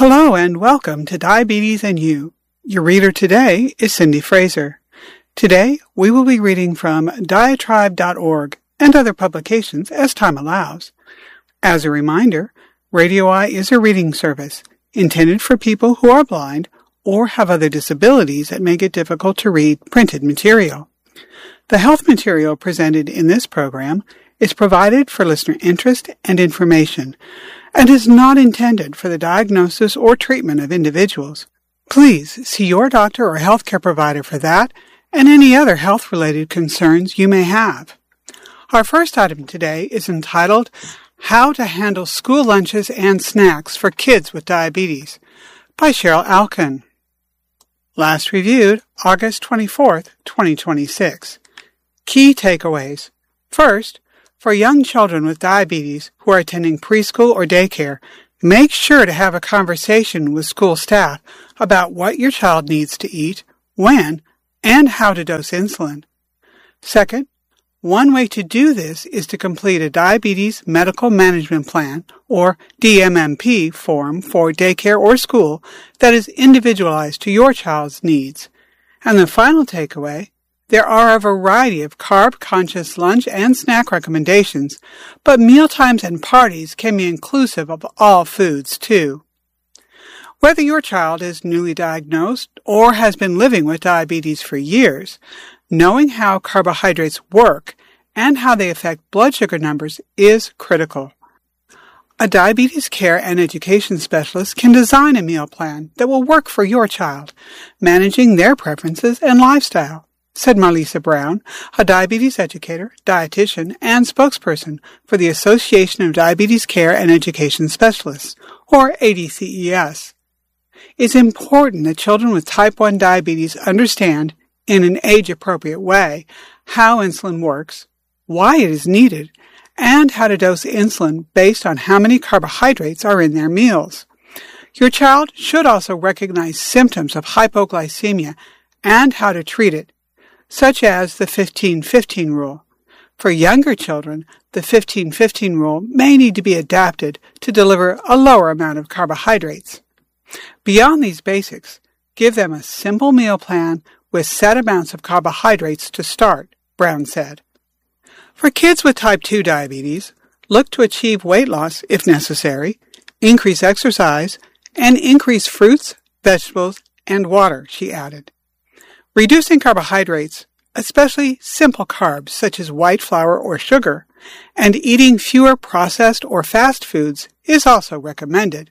Hello and welcome to Diabetes and You. Your reader today is Cindy Fraser. Today we will be reading from diatribe.org and other publications as time allows. As a reminder, Radio Eye is a reading service intended for people who are blind or have other disabilities that make it difficult to read printed material. The health material presented in this program is provided for listener interest and information and is not intended for the diagnosis or treatment of individuals. Please see your doctor or healthcare provider for that and any other health-related concerns you may have. Our first item today is entitled, How to Handle School Lunches and Snacks for Kids with Diabetes, by Cheryl Alkin. Last reviewed August 24th, 2026. Key takeaways. First, for young children with diabetes who are attending preschool or daycare, make sure to have a conversation with school staff about what your child needs to eat, when, and how to dose insulin. Second, one way to do this is to complete a Diabetes Medical Management Plan, or DMMP, form for daycare or school that is individualized to your child's needs. And the final takeaway, there are a variety of carb-conscious lunch and snack recommendations, but mealtimes and parties can be inclusive of all foods, too. Whether your child is newly diagnosed or has been living with diabetes for years, knowing how carbohydrates work and how they affect blood sugar numbers is critical. A diabetes care and education specialist can design a meal plan that will work for your child, managing their preferences and lifestyle, said Marlisa Brown, a diabetes educator, dietitian, and spokesperson for the Association of Diabetes Care and Education Specialists, or ADCES. It's important that children with type 1 diabetes understand, in an age-appropriate way, how insulin works, why it is needed, and how to dose insulin based on how many carbohydrates are in their meals. Your child should also recognize symptoms of hypoglycemia and how to treat it, such as the 15-15 rule. For younger children, the 15-15 rule may need to be adapted to deliver a lower amount of carbohydrates. Beyond these basics, give them a simple meal plan with set amounts of carbohydrates to start, Brown said. For kids with type 2 diabetes, look to achieve weight loss if necessary, increase exercise, and increase fruits, vegetables, and water, she added. Reducing carbohydrates, especially simple carbs such as white flour or sugar, and eating fewer processed or fast foods is also recommended.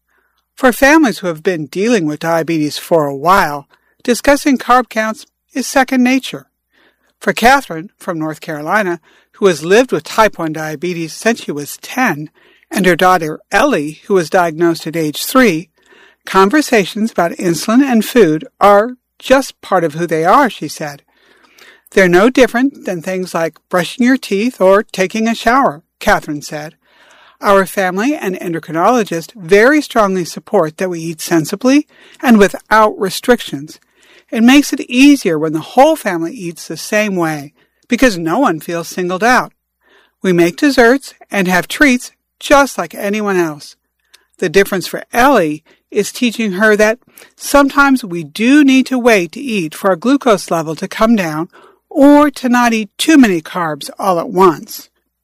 For families who have been dealing with diabetes for a while, discussing carb counts is second nature. For Catherine, from North Carolina, who has lived with type 1 diabetes since she was 10, and her daughter Ellie, who was diagnosed at age 3, conversations about insulin and food are just part of who they are, she said. They're no different than things like brushing your teeth or taking a shower, Catherine said. Our family and endocrinologist very strongly support that we eat sensibly and without restrictions. It makes it easier when the whole family eats the same way, because no one feels singled out. We make desserts and have treats just like anyone else. The difference for Ellie is teaching her that sometimes we do need to wait to eat for our glucose level to come down or to not eat too many carbs all at once.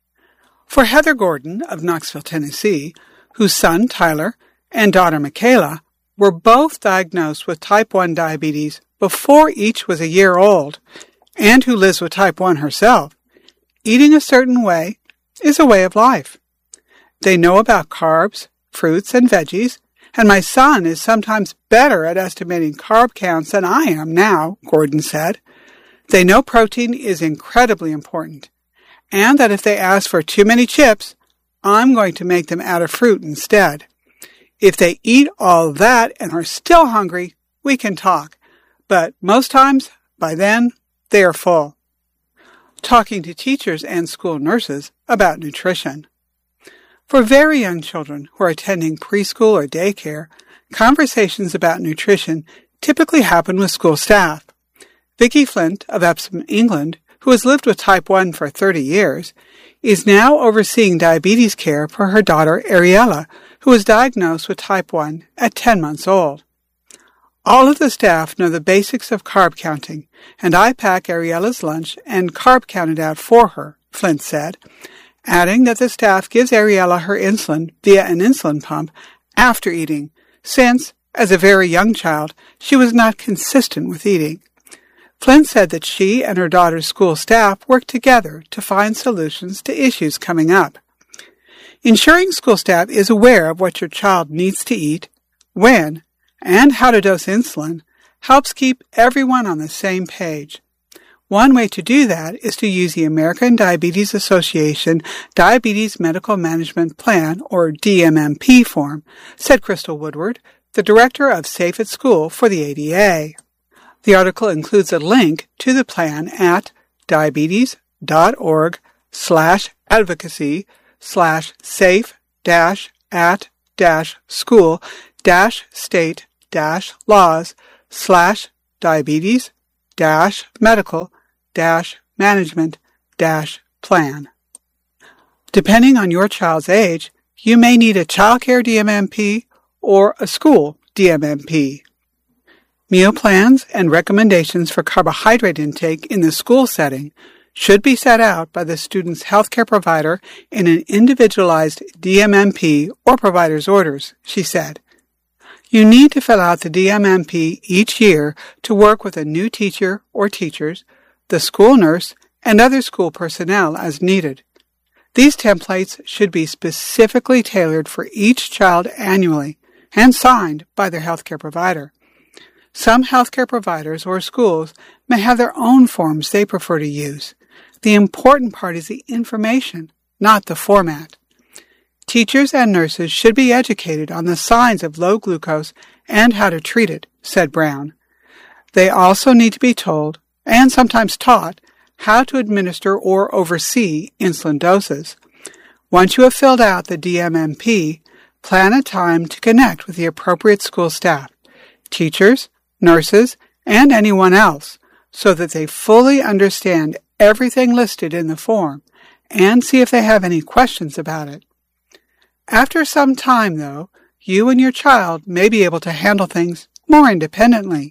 For Heather Gordon of Knoxville, Tennessee, whose son Tyler and daughter Michaela were both diagnosed with type 1 diabetes before each was a year old, and who lives with type 1 herself, eating a certain way is a way of life. They know about carbs, fruits, and veggies, and my son is sometimes better at estimating carb counts than I am now, Gordon said. They know protein is incredibly important, and that if they ask for too many chips, I'm going to make them out of fruit instead. If they eat all that and are still hungry, we can talk, but most times, by then, they are full. Talking to teachers and school nurses about nutrition. For very young children who are attending preschool or daycare, conversations about nutrition typically happen with school staff. Vicky Flint of Epsom, England, who has lived with type 1 for 30 years, is now overseeing diabetes care for her daughter Ariella, who was diagnosed with type 1 at 10 months old. All of the staff know the basics of carb counting, and I pack Ariella's lunch and carb count it out for her, Flint said, adding that the staff gives Ariella her insulin via an insulin pump after eating, since, as a very young child, she was not consistent with eating. Flint said that she and her daughter's school staff work together to find solutions to issues coming up. Ensuring school staff is aware of what your child needs to eat, when, and how to dose insulin helps keep everyone on the same page. One way to do that is to use the American Diabetes Association Diabetes Medical Management Plan, or DMMP form, said Crystal Woodward, the director of Safe at School for the ADA. The article includes a link to the plan at diabetes.org/safe-at-school-state-medical-management-plan. Depending on your child's age, you may need a childcare DMMP or a school DMMP. Meal plans and recommendations for carbohydrate intake in the school setting should be set out by the student's healthcare provider in an individualized DMMP or provider's orders, she said. You need to fill out the DMMP each year to work with a new teacher or teachers, the school nurse, and other school personnel as needed. These templates should be specifically tailored for each child annually and signed by their healthcare provider. Some healthcare providers or schools may have their own forms they prefer to use. The important part is the information, not the format. Teachers and nurses should be educated on the signs of low glucose and how to treat it, said Brown. They also need to be told, and sometimes taught, how to administer or oversee insulin doses. Once you have filled out the DMMP, plan a time to connect with the appropriate school staff, teachers, nurses, and anyone else, so that they fully understand everything listed in the form and see if they have any questions about it. After some time, though, you and your child may be able to handle things more independently.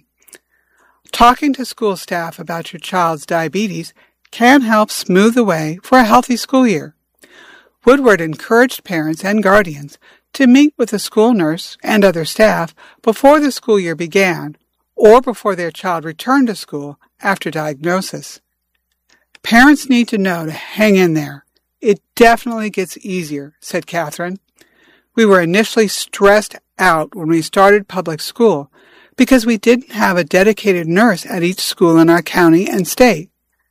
Talking to school staff about your child's diabetes can help smooth the way for a healthy school year. Woodward encouraged parents and guardians to meet with the school nurse and other staff before the school year began or before their child returned to school after diagnosis. Parents need to know to hang in there. It definitely gets easier, said Catherine. We were initially stressed out when we started public school because we didn't have a dedicated nurse at each school in our county and state.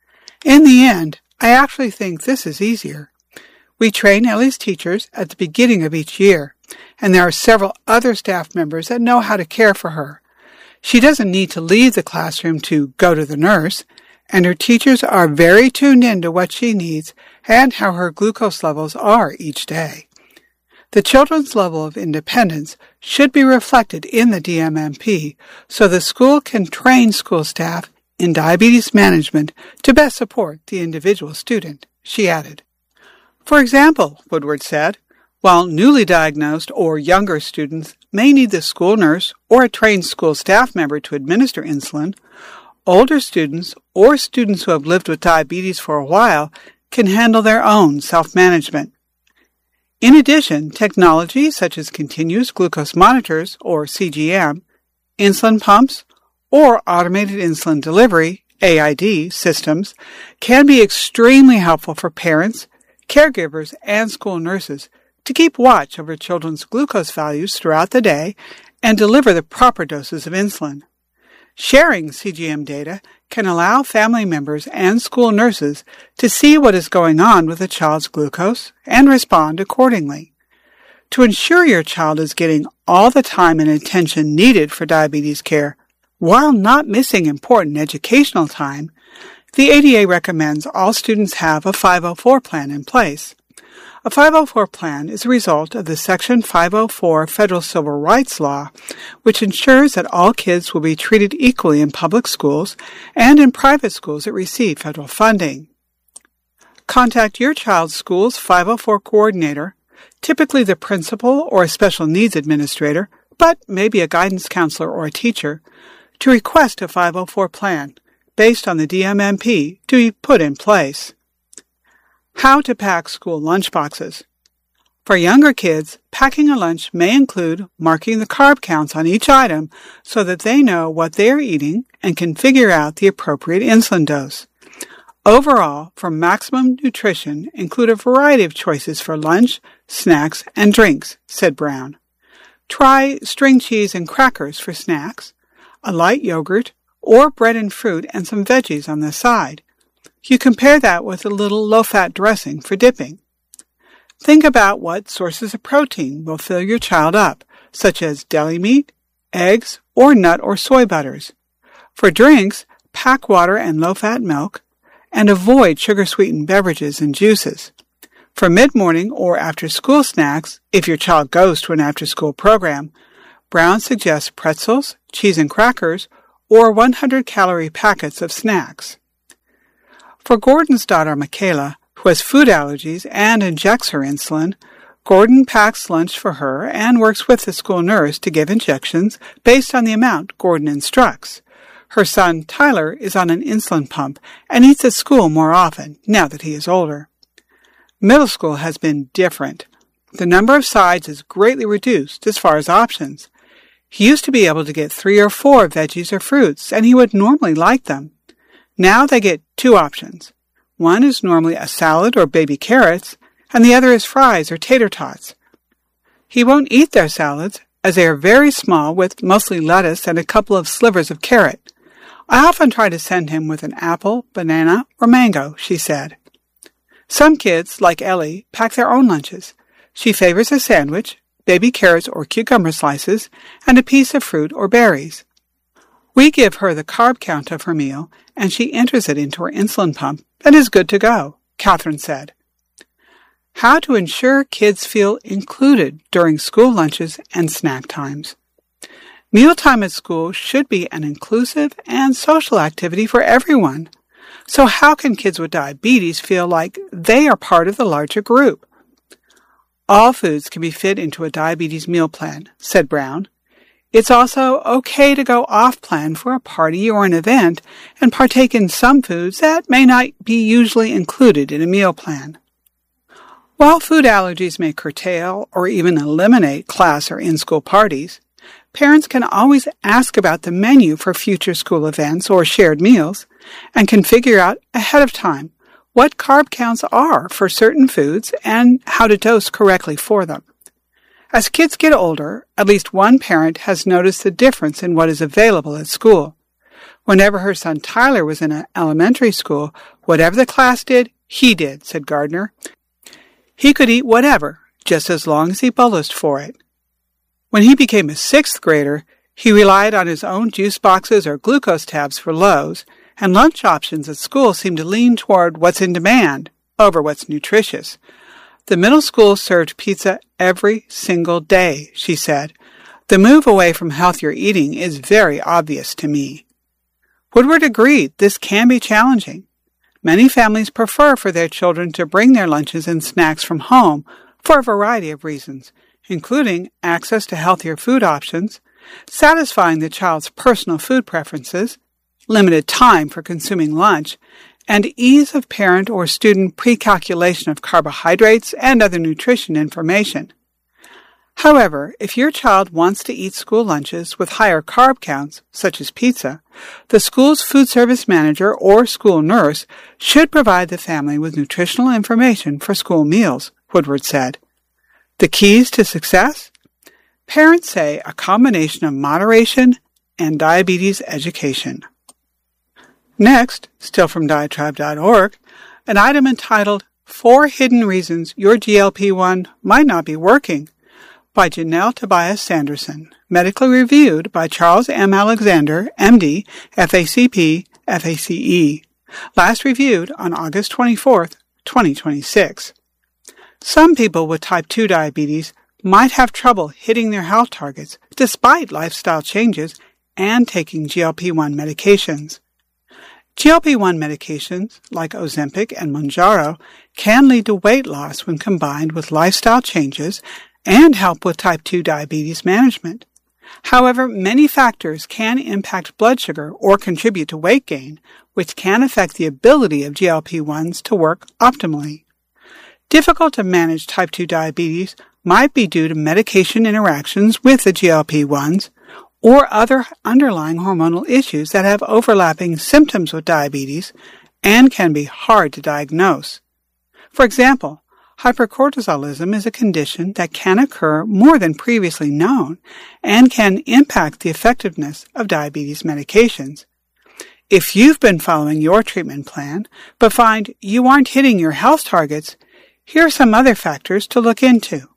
In the end, I actually think this is easier. We train Ellie's teachers at the beginning of each year, and there are several other staff members that know how to care for her. She doesn't need to leave the classroom to go to the nurse, and her teachers are very tuned in to what she needs and how her glucose levels are each day. The children's level of independence should be reflected in the DMMP so the school can train school staff in diabetes management to best support the individual student, she added. For example, Woodward said, while newly diagnosed or younger students may need the school nurse or a trained school staff member to administer insulin, older students or students who have lived with diabetes for a while can handle their own self-management. In addition, technology such as continuous glucose monitors, or CGM, insulin pumps, or automated insulin delivery, AID, systems can be extremely helpful for parents, caregivers, and school nurses to keep watch over children's glucose values throughout the day and deliver the proper doses of insulin. Sharing CGM data can allow family members and school nurses to see what is going on with a child's glucose and respond accordingly. To ensure your child is getting all the time and attention needed for diabetes care while not missing important educational time, the ADA recommends all students have a 504 plan in place. A 504 plan is a result of the Section 504 Federal Civil Rights Law, which ensures that all kids will be treated equally in public schools and in private schools that receive federal funding. Contact your child's school's 504 coordinator, typically the principal or a special needs administrator, but maybe a guidance counselor or a teacher, to request a 504 plan based on the DMMP to be put in place. How to pack school lunchboxes. For younger kids, packing a lunch may include marking the carb counts on each item so that they know what they are eating and can figure out the appropriate insulin dose. Overall, for maximum nutrition, include a variety of choices for lunch, snacks, and drinks, said Brown. Try string cheese and crackers for snacks, a light yogurt, or bread and fruit and some veggies on the side. You compare that with a little low-fat dressing for dipping. Think about what sources of protein will fill your child up, such as deli meat, eggs, or nut or soy butters. For drinks, pack water and low-fat milk, and avoid sugar-sweetened beverages and juices. For mid-morning or after-school snacks, if your child goes to an after-school program, Brown suggests pretzels, cheese and crackers, or 100-calorie packets of snacks. For Gordon's daughter, Michaela, who has food allergies and injects her insulin, Gordon packs lunch for her and works with the school nurse to give injections based on the amount Gordon instructs. Her son, Tyler, is on an insulin pump and eats at school more often now that he is older. Middle school has been different. The number of sides is greatly reduced as far as options. He used to be able to get 3 or 4 veggies or fruits, and he would normally like them. Now they get 2 options. One is normally a salad or baby carrots, and the other is fries or tater tots. He won't eat their salads, as they are very small with mostly lettuce and a couple of slivers of carrot. I often try to send him with an apple, banana, or mango, she said. Some kids, like Ellie, pack their own lunches. She favors a sandwich, baby carrots or cucumber slices, and a piece of fruit or berries. We give her the carb count of her meal, and she enters it into her insulin pump and is good to go, Catherine said. How to ensure kids feel included during school lunches and snack times. Mealtime at school should be an inclusive and social activity for everyone. So how can kids with diabetes feel like they are part of the larger group? All foods can be fit into a diabetes meal plan, said Brown. It's also okay to go off-plan for a party or an event and partake in some foods that may not be usually included in a meal plan. While food allergies may curtail or even eliminate class or in-school parties, parents can always ask about the menu for future school events or shared meals and can figure out ahead of time what carb counts are for certain foods and how to dose correctly for them. As kids get older, at least one parent has noticed the difference in what is available at school. Whenever her son Tyler was in an elementary school, whatever the class did, he did, said Gardner. He could eat whatever, just as long as he bolused for it. When he became a 6th grader, he relied on his own juice boxes or glucose tabs for lows, and lunch options at school seemed to lean toward what's in demand over what's nutritious. The middle school served pizza every single day, she said. The move away from healthier eating is very obvious to me. Woodward agreed this can be challenging. Many families prefer for their children to bring their lunches and snacks from home for a variety of reasons, including access to healthier food options, satisfying the child's personal food preferences, limited time for consuming lunch, and ease of parent or student pre-calculation of carbohydrates and other nutrition information. However, if your child wants to eat school lunches with higher carb counts, such as pizza, the school's food service manager or school nurse should provide the family with nutritional information for school meals, Woodward said. The keys to success? Parents say a combination of moderation and diabetes education. Next, still from Diatribe.org, an item entitled 4 Hidden Reasons Your GLP-1 Might Not Be Working by Janelle Tobias Sanderson, medically reviewed by Charles M. Alexander, MD, FACP, FACE, last reviewed on August 24, 2026. Some people with type 2 diabetes might have trouble hitting their health targets despite lifestyle changes and taking GLP-1 medications. GLP-1 medications, like Ozempic and Mounjaro, can lead to weight loss when combined with lifestyle changes and help with type 2 diabetes management. However, many factors can impact blood sugar or contribute to weight gain, which can affect the ability of GLP-1s to work optimally. Difficult to manage type 2 diabetes might be due to medication interactions with the GLP-1s or other underlying hormonal issues that have overlapping symptoms with diabetes and can be hard to diagnose. For example, hypercortisolism is a condition that can occur more than previously known and can impact the effectiveness of diabetes medications. If you've been following your treatment plan but find you aren't hitting your health targets, here are some other factors to look into.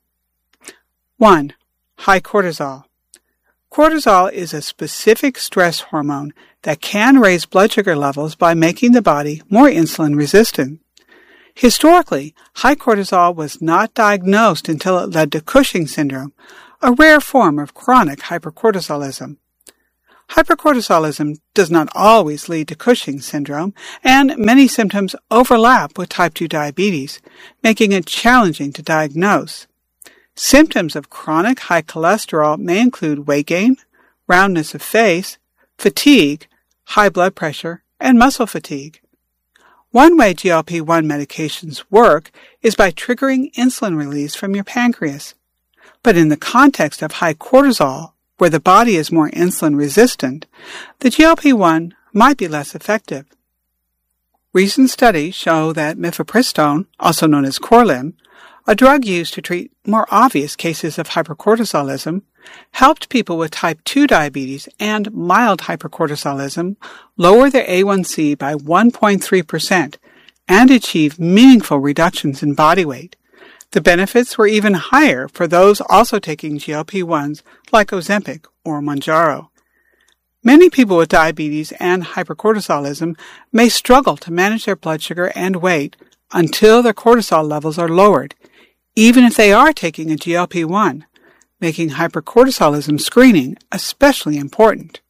1. High cortisol. Cortisol is a specific stress hormone that can raise blood sugar levels by making the body more insulin resistant. Historically, high cortisol was not diagnosed until it led to Cushing's syndrome, a rare form of chronic hypercortisolism. Hypercortisolism does not always lead to Cushing's syndrome, and many symptoms overlap with type 2 diabetes, making it challenging to diagnose. Symptoms of chronic high cholesterol may include weight gain, roundness of face, fatigue, high blood pressure, and muscle fatigue. One way GLP-1 medications work is by triggering insulin release from your pancreas. But in the context of high cortisol, where the body is more insulin resistant, the GLP-1 might be less effective. Recent studies show that mifepristone, also known as Korlym, a drug used to treat more obvious cases of hypercortisolism, helped people with type 2 diabetes and mild hypercortisolism lower their A1C by 1.3% and achieve meaningful reductions in body weight. The benefits were even higher for those also taking GLP-1s like Ozempic or Mounjaro. Many people with diabetes and hypercortisolism may struggle to manage their blood sugar and weight until their cortisol levels are lowered, even if they are taking a GLP-1, making hypercortisolism screening especially important.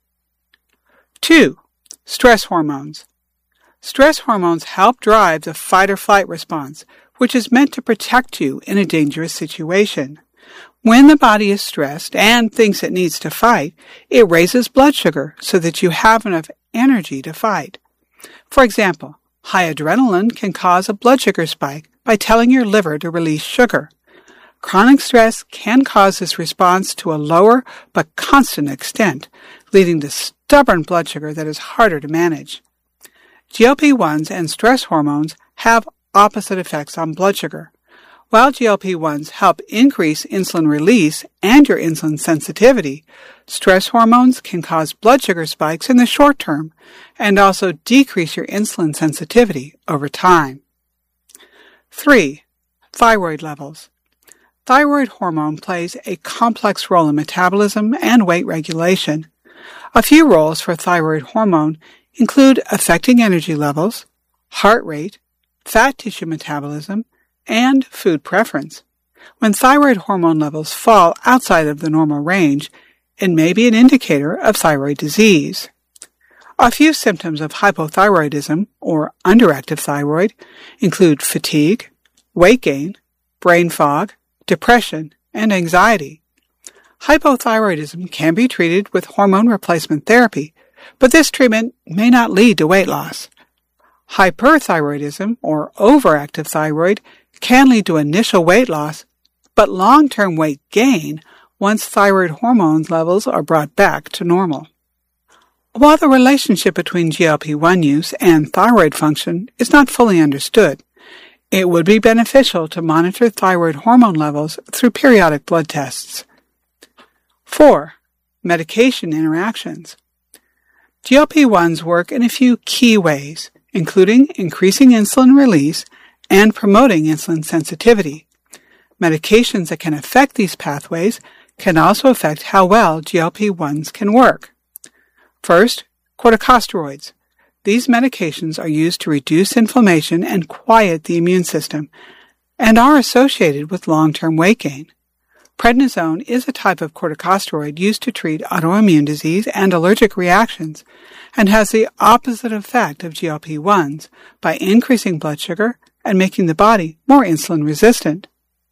2. Stress hormones. Stress hormones help drive the fight-or-flight response, which is meant to protect you in a dangerous situation. When the body is stressed and thinks it needs to fight, it raises blood sugar so that you have enough energy to fight. For example, high adrenaline can cause a blood sugar spike by telling your liver to release sugar. Chronic stress can cause this response to a lower but constant extent, leading to stubborn blood sugar that is harder to manage. GLP-1s and stress hormones have opposite effects on blood sugar. While GLP-1s help increase insulin release and your insulin sensitivity, stress hormones can cause blood sugar spikes in the short term and also decrease your insulin sensitivity over time. 3. Thyroid levels. Thyroid hormone plays a complex role in metabolism and weight regulation. A few roles for thyroid hormone include affecting energy levels, heart rate, fat tissue metabolism, and food preference. When thyroid hormone levels fall outside of the normal range, it may be an indicator of thyroid disease. A few symptoms of hypothyroidism, or underactive thyroid, include fatigue, weight gain, brain fog, depression, and anxiety. Hypothyroidism can be treated with hormone replacement therapy, but this treatment may not lead to weight loss. Hyperthyroidism, or overactive thyroid, can lead to initial weight loss, but long-term weight gain once thyroid hormone levels are brought back to normal. While the relationship between GLP-1 use and thyroid function is not fully understood, it would be beneficial to monitor thyroid hormone levels through periodic blood tests. 4. Medication interactions. GLP-1s work in a few key ways, including increasing insulin release and promoting insulin sensitivity. Medications that can affect these pathways can also affect how well GLP-1s can work. First, corticosteroids. These medications are used to reduce inflammation and quiet the immune system, and are associated with long-term weight gain. Prednisone is a type of corticosteroid used to treat autoimmune disease and allergic reactions and has the opposite effect of GLP-1s by increasing blood sugar and making the body more insulin resistant.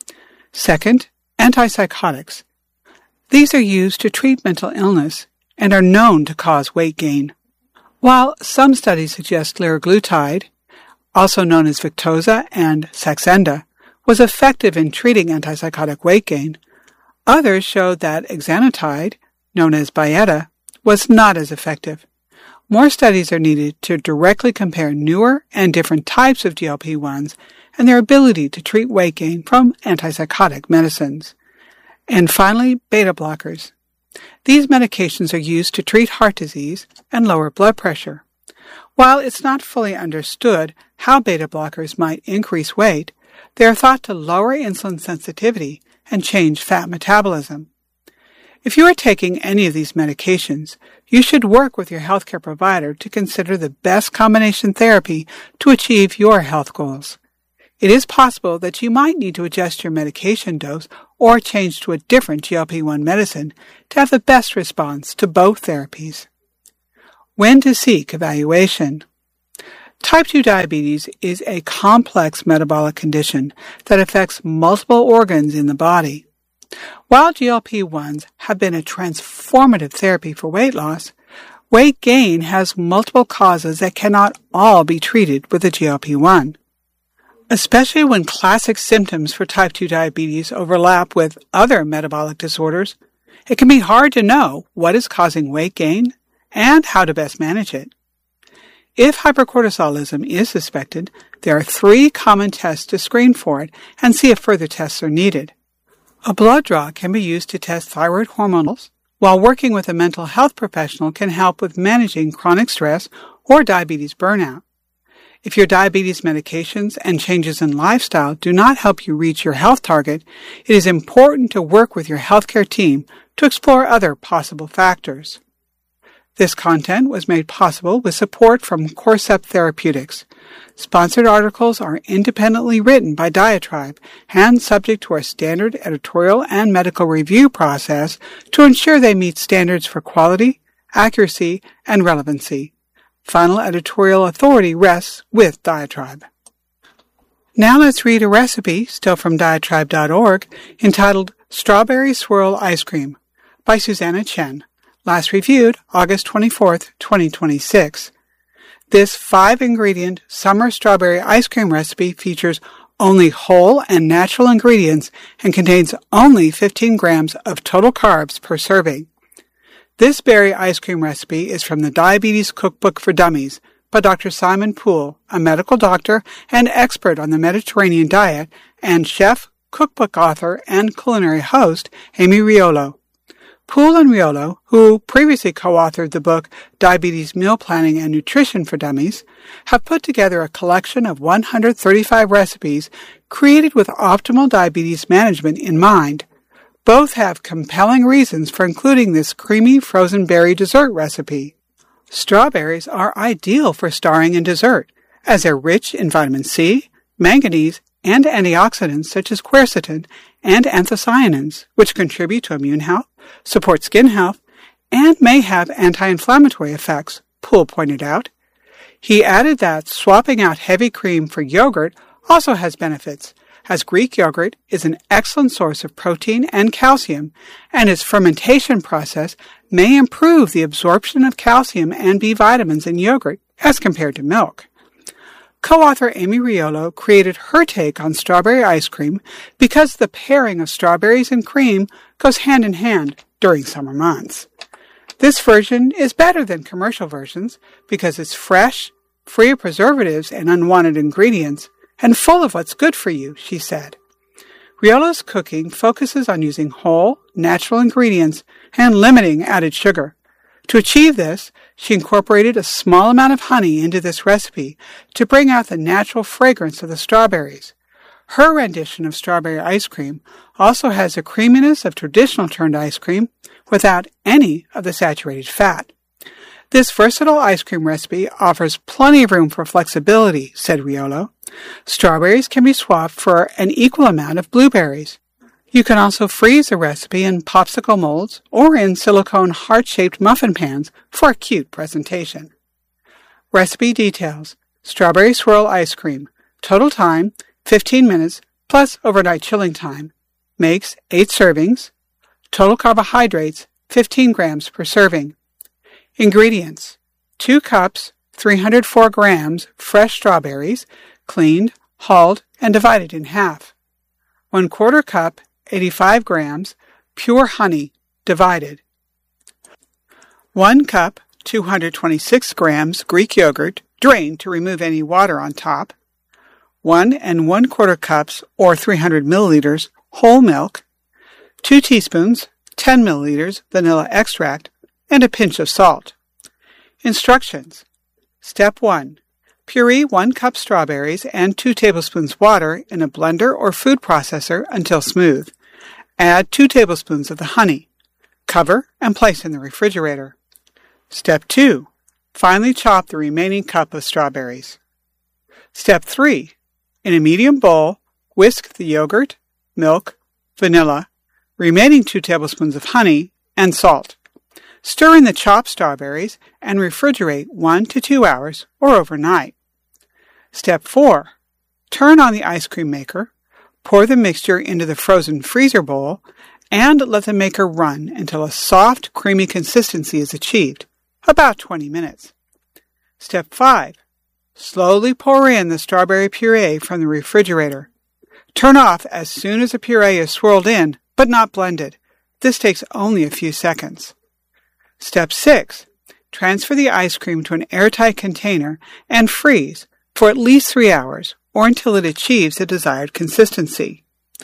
Second, antipsychotics. These are used to treat mental illness and are known to cause weight gain. While some studies suggest liraglutide, also known as Victoza and Saxenda, was effective in treating antipsychotic weight gain, others showed that exenatide, known as Byetta, was not as effective. More studies are needed to directly compare newer and different types of GLP-1s and their ability to treat weight gain from antipsychotic medicines. And finally, beta blockers. These medications are used to treat heart disease and lower blood pressure. While it's not fully understood how beta blockers might increase weight, they are thought to lower insulin sensitivity and change fat metabolism. If you are taking any of these medications, you should work with your healthcare provider to consider the best combination therapy to achieve your health goals. It is possible that you might need to adjust your medication dose or change to a different GLP-1 medicine to have the best response to both therapies. When to seek evaluation. Type 2 diabetes is a complex metabolic condition that affects multiple organs in the body. While GLP-1s have been a transformative therapy for weight loss, weight gain has multiple causes that cannot all be treated with a GLP-1. Especially when classic symptoms for type 2 diabetes overlap with other metabolic disorders, it can be hard to know what is causing weight gain and how to best manage it. If hypercortisolism is suspected, there are 3 common tests to screen for it and see if further tests are needed. A blood draw can be used to test thyroid hormones, while working with a mental health professional can help with managing chronic stress or diabetes burnout. If your diabetes medications and changes in lifestyle do not help you reach your health target, it is important to work with your healthcare team to explore other possible factors. This content was made possible with support from Corcept Therapeutics. Sponsored articles are independently written by Diatribe and subject to our standard editorial and medical review process to ensure they meet standards for quality, accuracy, and relevancy. Final editorial authority rests with Diatribe. Now let's read a recipe, still from diatribe.org, entitled Strawberry Swirl Ice Cream by Susanna Chen, last reviewed August 24, 2026. This 5-ingredient summer strawberry ice cream recipe features only whole and natural ingredients and contains only 15 grams of total carbs per serving. This berry ice cream recipe is from the Diabetes Cookbook for Dummies by Dr. Simon Poole, a medical doctor and expert on the Mediterranean diet, and chef, cookbook author, and culinary host Amy Riolo. Poole and Riolo, who previously co-authored the book Diabetes Meal Planning and Nutrition for Dummies, have put together a collection of 135 recipes created with optimal diabetes management in mind. Both have compelling reasons for including this creamy frozen berry dessert recipe. Strawberries are ideal for starring in dessert, as they're rich in vitamin C, manganese, and antioxidants such as quercetin and anthocyanins, which contribute to immune health, support skin health, and may have anti-inflammatory effects, Poole pointed out. He added that swapping out heavy cream for yogurt also has benefits, as Greek yogurt is an excellent source of protein and calcium, and its fermentation process may improve the absorption of calcium and B vitamins in yogurt as compared to milk. Co-author Amy Riolo created her take on strawberry ice cream because the pairing of strawberries and cream goes hand in hand during summer months. This version is better than commercial versions because it's fresh, free of preservatives and unwanted ingredients, and full of what's good for you, she said. Riolo's cooking focuses on using whole, natural ingredients and limiting added sugar. To achieve this, she incorporated a small amount of honey into this recipe to bring out the natural fragrance of the strawberries. Her rendition of strawberry ice cream also has the creaminess of traditional turned ice cream without any of the saturated fat. This versatile ice cream recipe offers plenty of room for flexibility, said Riolo. Strawberries can be swapped for an equal amount of blueberries. You can also freeze a recipe in popsicle molds or in silicone heart-shaped muffin pans for a cute presentation. Recipe details: strawberry swirl ice cream. Total time, 15 minutes plus overnight chilling time. Makes 8 servings. Total carbohydrates, 15 grams per serving. Ingredients: 2 cups, 304 grams fresh strawberries, cleaned, hulled, and divided in half. 1/4 cup, 85 grams, pure honey, divided. 1 cup, 226 grams Greek yogurt, drained to remove any water on top. 1 1/4 cups, or 300 milliliters, whole milk. 2 teaspoons, 10 milliliters, vanilla extract, and a pinch of salt. Instructions. Step 1. Puree 1 cup strawberries and 2 tablespoons water in a blender or food processor until smooth. Add 2 tablespoons of the honey. Cover and place in the refrigerator. Step 2. Finely chop the remaining cup of strawberries. Step 3. In a medium bowl, whisk the yogurt, milk, vanilla, remaining 2 tablespoons of honey, and salt. Stir in the chopped strawberries and refrigerate 1 to 2 hours or overnight. Step 4. Turn on the ice cream maker, pour the mixture into the frozen freezer bowl, and let the maker run until a soft, creamy consistency is achieved, about 20 minutes. Step 5. Slowly pour in the strawberry puree from the refrigerator. Turn off as soon as the puree is swirled in, but not blended. This takes only a few seconds. Step 6. Transfer the ice cream to an airtight container and freeze for at least 3 hours or until it achieves the desired consistency.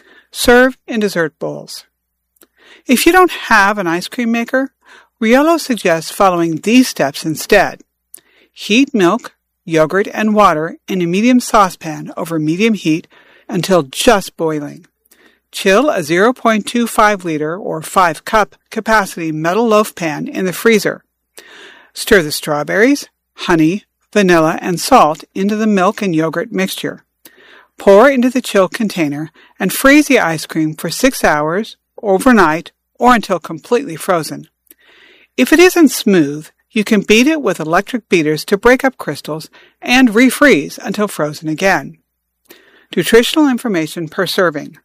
Serve in dessert bowls. If you don't have an ice cream maker, Riolo suggests following these steps instead. Heat milk, yogurt, and water in a medium saucepan over medium heat until just boiling. Chill a 0.25 liter or 5 cup capacity metal loaf pan in the freezer. Stir the strawberries, honey, vanilla, and salt into the milk and yogurt mixture. Pour into the chill container and freeze the ice cream for 6 hours, overnight, or until completely frozen. If it isn't smooth, you can beat it with electric beaters to break up crystals and refreeze until frozen again. Nutritional information per serving: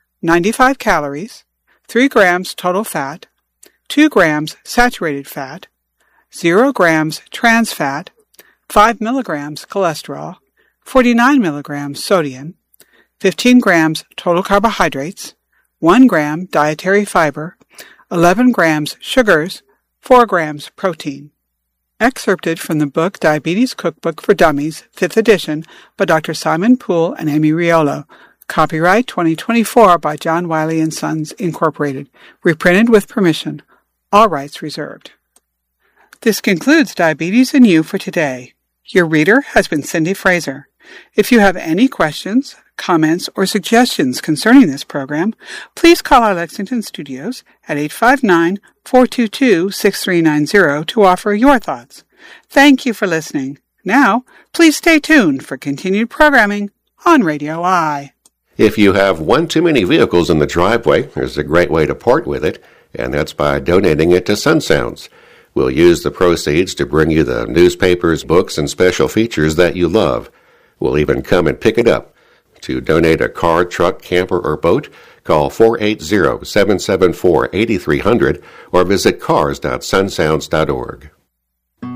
95 calories, 3 grams total fat, 2 grams saturated fat, 0 grams trans fat, 5 milligrams cholesterol, 49 milligrams sodium, 15 grams total carbohydrates, 1 gram dietary fiber, 11 grams sugars, 4 grams protein. Excerpted from the book Diabetes Cookbook for Dummies, 5th edition, by Dr. Simon Poole and Amy Riolo. Copyright 2024 by John Wiley & Sons, Incorporated. Reprinted with permission. All rights reserved. This concludes Diabetes and You for today. Your reader has been Cindy Fraser. If you have any questions, comments, or suggestions concerning this program, please call our Lexington studios at 859-422-6390 to offer your thoughts. Thank you for listening. Now, please stay tuned for continued programming on Radio I. If you have one too many vehicles in the driveway, there's a great way to part with it, and that's by donating it to Sun Sounds. We'll use the proceeds to bring you the newspapers, books, and special features that you love. We'll even come and pick it up. To donate a car, truck, camper, or boat, call 480-774-8300 or visit cars.sunsounds.org.